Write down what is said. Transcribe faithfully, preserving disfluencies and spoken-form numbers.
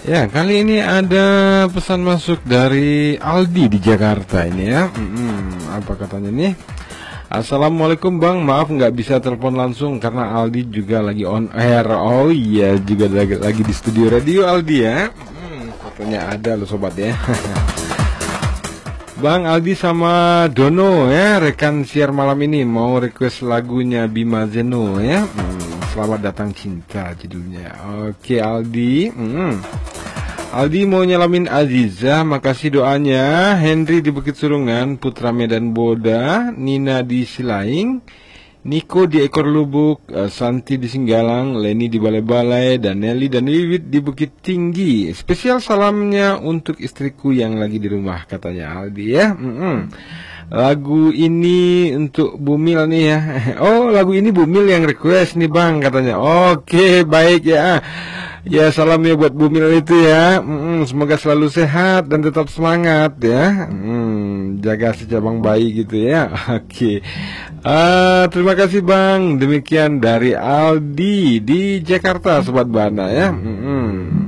Ya, kali ini ada pesan masuk dari Aldi di Jakarta ini ya. Mm-mm, apa katanya nih? Assalamualaikum Bang, maaf nggak bisa telepon langsung karena Aldi juga lagi on air. Oh iya, juga lagi, lagi di studio radio Aldi ya. Hmm, fotonya ada loh sobat ya. Bang Aldi sama Dono ya, rekan siar malam ini mau request lagunya Bima Zeno ya. Hmm, Selamat Datang Cinta judulnya. Oke Aldi. Hmm. Aldi mau nyalamin Aziza, makasih doanya. Henry di Bukit Surungan, Putra Medan Boda, Nina di Silaing, Niko di Ekor Lubuk, uh, Santi di Singgalang, Leni di Balai-Balai, dan Nelly dan Wiwit di Bukit Tinggi. Spesial salamnya untuk istriku yang lagi di rumah, katanya Aldi ya. Mm-mm. Lagu ini untuk Bumil nih ya. Oh, lagu ini Bumil yang request nih Bang, katanya. Oke, baik ya. Ya, salam ya buat Bumil itu ya. Mm, semoga selalu sehat dan tetap semangat ya. Mm, jaga si cabang bayi gitu ya. Oke. Uh, terima kasih Bang. Demikian dari Aldi di Jakarta, Sobat Bana ya. Mm-mm.